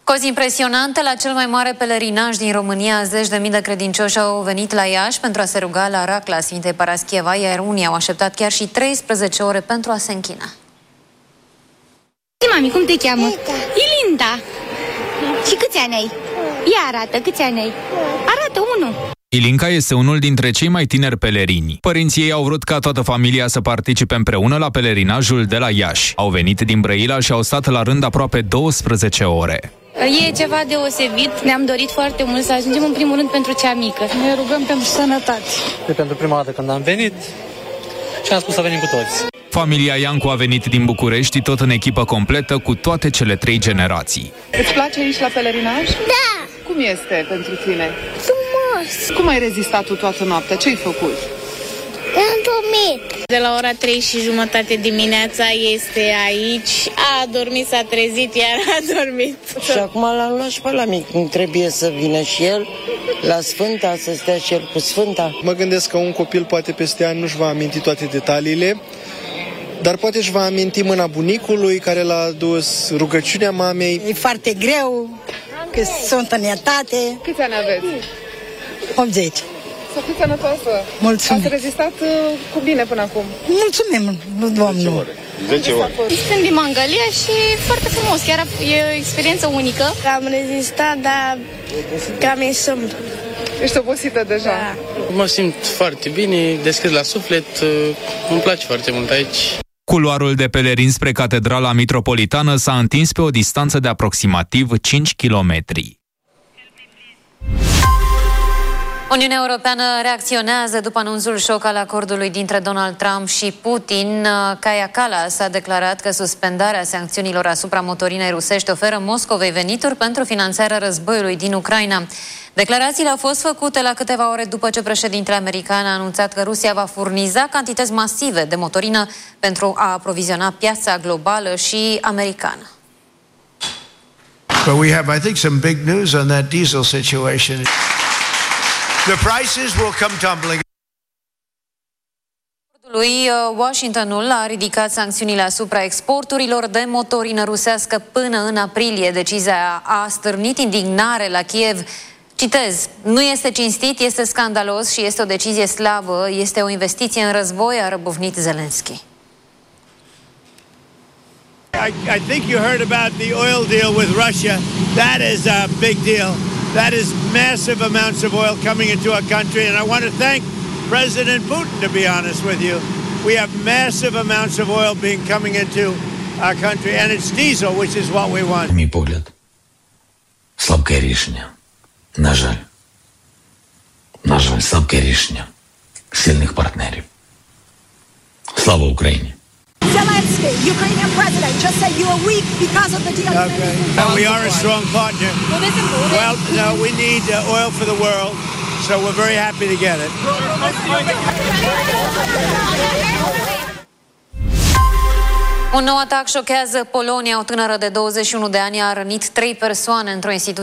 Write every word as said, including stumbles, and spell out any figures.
Cu o zi impresionantă, la cel mai mare pelerinaj din România, zeci de mii de credincioși au venit la Iași pentru a se ruga la Racla Sfintei Paraschieva, iar unii au așteptat chiar și treisprezece ore pentru a se închina. Mami, cum te cheamă? Ilinda. Și câți ani ai? Ia arată, câți ani ai? Arată unul. Ilinca este unul dintre cei mai tineri pelerini. Părinții ei au vrut ca toată familia să participe împreună la pelerinajul de la Iași. Au venit din Brăila și au stat la rând aproape douăsprezece ore. E ceva deosebit. Ne-am dorit foarte mult să ajungem în primul rând pentru cea mică. Ne rugăm pentru sănătate. E pentru prima dată când am venit și am spus să venim cu toți. Familia Iancu a venit din București, tot în echipă completă, cu toate cele trei generații. Îți place aici la pelerinaj? Da! Cum este pentru tine? Frumos! Cum ai rezistat tu toată noaptea? Ce ai făcut? Am dormit. De la ora trei și jumătate dimineața este aici. A dormit, s-a trezit, iar a dormit. Și acum l-am luat și pe la mic. Trebuie să vină și el la Sfânta, să stea și el cu Sfânta. Mă gândesc că un copil poate peste ani nu-și va aminti toate detaliile, dar poate își va aminti mâna bunicului care l-a adus, rugăciunea mamei. E foarte greu, că sunt în etate. Câți ani aveți? optzeci. Să fiți sănătoasă. Mulțumim. Ați rezistat uh, cu bine până acum. Mulțumim, nu, Doamne. zece ore. Sunt din Mangalia și foarte frumos, chiar e o experiență unică. Am rezistat, dar cam e somn. Ești obosită deja. Da. Mă simt foarte bine, deschis la suflet, îmi place foarte mult aici. Culoarul de pelerini spre Catedrala Mitropolitană s-a întins pe o distanță de aproximativ cinci kilometri. Uniunea Europeană reacționează după anunțul șoc al acordului dintre Donald Trump și Putin. Kaja Kallas a declarat că suspendarea sancțiunilor asupra motorinei rusești oferă Moscovei venituri pentru finanțarea războiului din Ucraina. Declarațiile au fost făcute la câteva ore după ce președintele american a anunțat că Rusia va furniza cantități masive de motorină pentru a aproviziona piața globală și americană. But we have, I think, some big news on that diesel situation. The prices will come tumbling. Lui Washingtonul a ridicat sancțiunile asupra exporturilor de motorină rusească până în aprilie. Decizia a stârnit indignare la Kiev. Citez, nu este cinstit, este scandalos și este o decizie slabă, este o investiție în război, a răbufnit Zelensky. I, I think you heard about the oil deal with Russia. That is a big deal. That is massive amounts of oil coming into our country, and I want to thank President Putin, to be honest with you. We have massive amounts of oil being coming into our country, and it's diesel, which is what we want. Мій погляд, слабке рішення. На жаль. На жаль, слабке рішення сильних партнерів. Слава Україні! Zelensky, Ukrainian president, just said you are weak because of the deal. Okay. And we are a strong partner. Well, no, we need uh, oil for the world, so we're very happy to get it. Un nou atac șochează Polonia. O tânără de douăzeci și unu de ani a rănit trei persoane într-o instituție